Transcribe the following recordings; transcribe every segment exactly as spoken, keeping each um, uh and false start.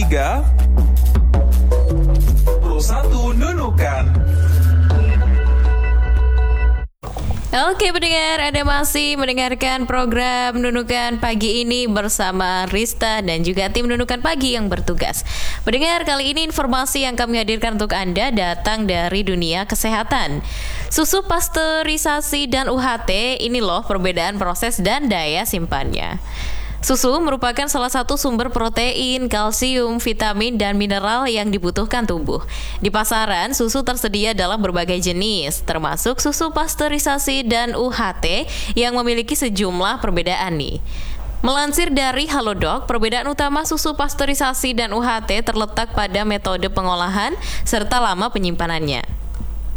tiga puluh satu Nunukan. Oke pendengar, Anda masih mendengarkan program Nunukan Pagi ini bersama Rista dan juga tim Nunukan Pagi yang bertugas. Pendengar, kali ini informasi yang kami hadirkan untuk Anda datang dari dunia kesehatan. Susu pasteurisasi dan U H T, ini loh perbedaan proses dan daya simpannya. Susu merupakan salah satu sumber protein, kalsium, vitamin, dan mineral yang dibutuhkan tubuh. Di pasaran, susu tersedia dalam berbagai jenis, termasuk susu pasteurisasi dan U H T yang memiliki sejumlah perbedaan nih. Melansir dari Halodoc, perbedaan utama susu pasteurisasi dan U H T terletak pada metode pengolahan serta lama penyimpanannya.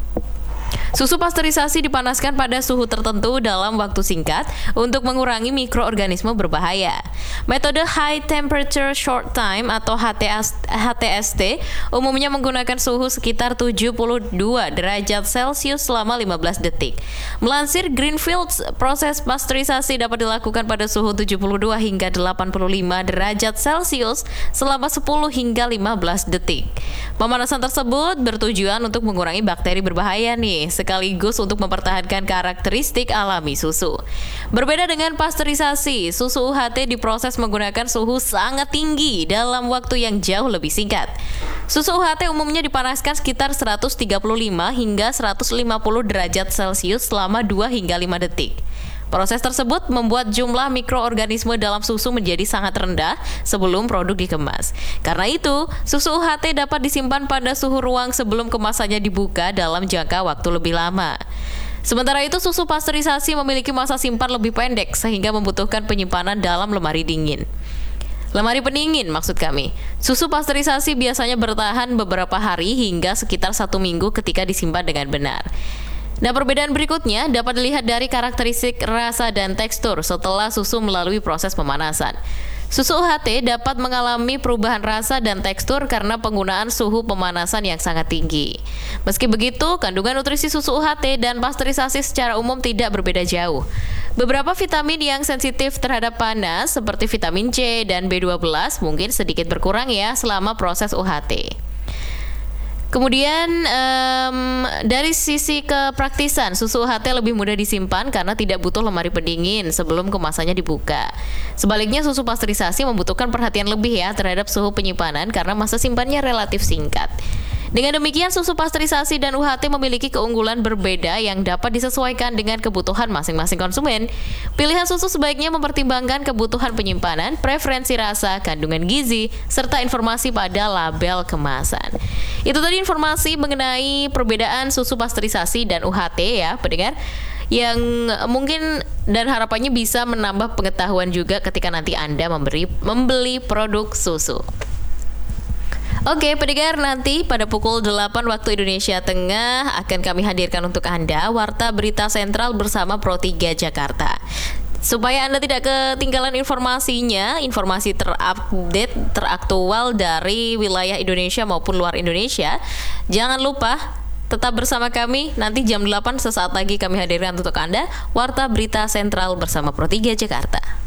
Susu pasteurisasi dipanaskan pada suhu tertentu dalam waktu singkat untuk mengurangi mikroorganisme berbahaya. Metode High Temperature Short Time atau H T S T umumnya menggunakan suhu sekitar tujuh puluh dua derajat Celcius selama lima belas detik. Melansir Greenfields, proses pasteurisasi dapat dilakukan pada suhu tujuh puluh dua hingga delapan puluh lima derajat Celcius selama sepuluh hingga lima belas detik. Pemanasan tersebut bertujuan untuk mengurangi bakteri berbahaya nih, sekaligus untuk mempertahankan karakteristik alami susu. Berbeda dengan pasteurisasi, susu U H T diproses menggunakan suhu sangat tinggi dalam waktu yang jauh lebih singkat. Susu U H T umumnya dipanaskan sekitar seratus tiga puluh lima hingga seratus lima puluh derajat Celcius selama dua hingga lima detik. Proses tersebut membuat jumlah mikroorganisme dalam susu menjadi sangat rendah sebelum produk dikemas. Karena itu, susu U H T dapat disimpan pada suhu ruang sebelum kemasannya dibuka dalam jangka waktu lebih lama. Sementara itu, susu pasteurisasi memiliki masa simpan lebih pendek sehingga membutuhkan penyimpanan dalam lemari dingin. Lemari pendingin maksud kami. Susu pasteurisasi biasanya bertahan beberapa hari hingga sekitar satu minggu ketika disimpan dengan benar. Nah, perbedaan berikutnya dapat dilihat dari karakteristik rasa dan tekstur setelah susu melalui proses pemanasan. Susu U H T dapat mengalami perubahan rasa dan tekstur karena penggunaan suhu pemanasan yang sangat tinggi. Meski begitu, kandungan nutrisi susu U H T dan pasteurisasi secara umum tidak berbeda jauh. Beberapa vitamin yang sensitif terhadap panas seperti vitamin C dan B dua belas mungkin sedikit berkurang ya selama proses U H T. Kemudian um, dari sisi kepraktisan, susu U H T lebih mudah disimpan karena tidak butuh lemari pendingin sebelum kemasannya dibuka. Sebaliknya, susu pasteurisasi membutuhkan perhatian lebih ya terhadap suhu penyimpanan karena masa simpannya relatif singkat. Dengan demikian, susu pasteurisasi dan U H T memiliki keunggulan berbeda yang dapat disesuaikan dengan kebutuhan masing-masing konsumen. Pilihan susu sebaiknya mempertimbangkan kebutuhan penyimpanan, preferensi rasa, kandungan gizi, serta informasi pada label kemasan. Itu tadi informasi mengenai perbedaan susu pasteurisasi dan U H T ya, pendengar, yang mungkin dan harapannya bisa menambah pengetahuan juga ketika nanti Anda memberi, membeli produk susu. Oke, pendengar, nanti pada pukul delapan waktu Indonesia Tengah akan kami hadirkan untuk Anda Warta Berita Sentral bersama Pro tiga Jakarta. Supaya Anda tidak ketinggalan informasinya, informasi terupdate, teraktual dari wilayah Indonesia maupun luar Indonesia, jangan lupa tetap bersama kami. Nanti jam delapan sesaat lagi kami hadirkan untuk Anda Warta Berita Sentral bersama Pro tiga Jakarta.